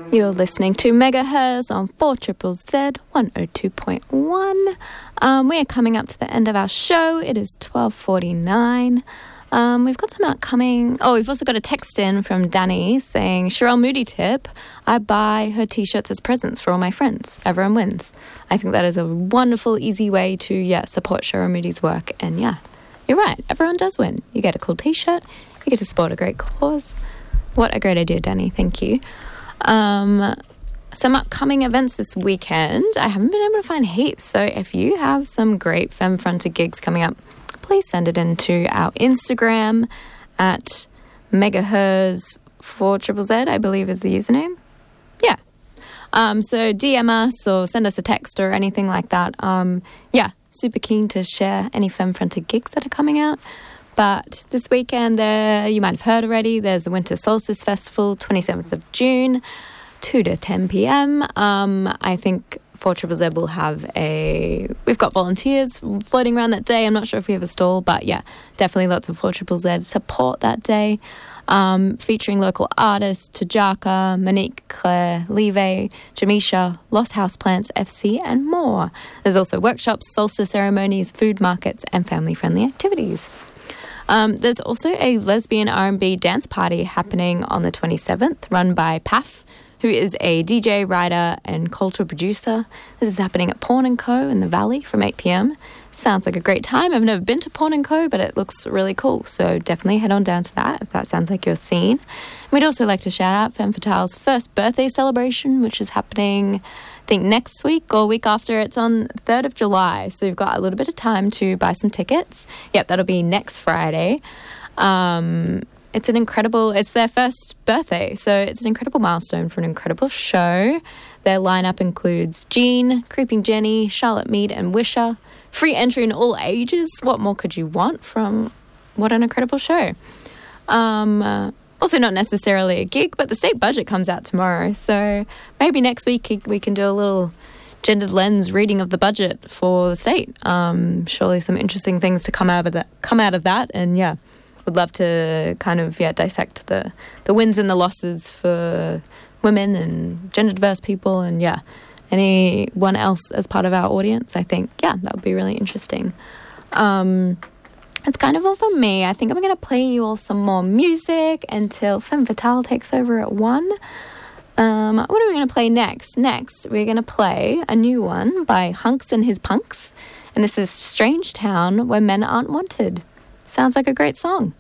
You're listening to Megahertz on 4ZZZ 102.1. We are coming up to the end of our show. It is 12:49. We've got some upcoming... Oh, we've also got a text in from Danny saying, Sherelle Moody tip, I buy her T-shirts as presents for all my friends. Everyone wins. I think that is a wonderful, easy way to, support Sherelle Moody's work. And, you're right. Everyone does win. You get a cool T-shirt. You get to support a great cause. What a great idea, Danny. Thank you. Some upcoming events this weekend. I haven't been able to find heaps, so if you have some great femme-fronted gigs coming up, please send it into our Instagram at megahertz4ZZZ, I believe is the username. Yeah. So DM us or send us a text or anything like that. Super keen to share any femme-fronted gigs that are coming out. But this weekend, you might have heard already, there's the Winter Solstice Festival, 27th of June, 2 to 10 p.m. I think 4ZZZ will have we've got volunteers floating around that day. I'm not sure if we have a stall, but definitely lots of 4ZZZ support that day. Featuring local artists, Tajaka, Monique, Claire, Leve, Jamisha, Lost Houseplants, FC, and more. There's also workshops, solstice ceremonies, food markets, and family-friendly activities. There's also a lesbian R&B dance party happening on the 27th, run by Paf, who is a DJ, writer, and cultural producer. This is happening at Pawn & Co. in the Valley from 8 p.m. Sounds like a great time. I've never been to Pawn & Co., but it looks really cool. So definitely head on down to that if that sounds like your scene. We'd also like to shout out Femme Fatale's first birthday celebration, which is happening, I think, next week or week after. It's on 3rd of July, so you've got a little bit of time to buy some tickets. Yep, that'll be next Friday. It's their first birthday, so it's an incredible milestone for an incredible show. Their lineup includes Jean, Creeping Jenny, Charlotte Mead, and Wisher. Free entry in all ages. What more could you want from what an incredible show? Also not necessarily a gig, but the state budget comes out tomorrow, so maybe next week we can do a little gendered lens reading of the budget for the state. Surely some interesting things to come out of that, and would love to kind of dissect the wins and the losses for women and gender diverse people, and anyone else as part of our audience. I think that would be really interesting. It's kind of all for me. I think I'm going to play you all some more music until Femme Fatale takes over at 1. What are we going to play next? Next, we're going to play a new one by Hunks and His Punks. And this is Strange Town, Where Men Aren't Wanted. Sounds like a great song.